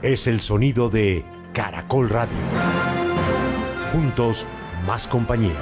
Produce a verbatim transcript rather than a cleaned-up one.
es el sonido de Caracol Radio. Juntos, más compañía.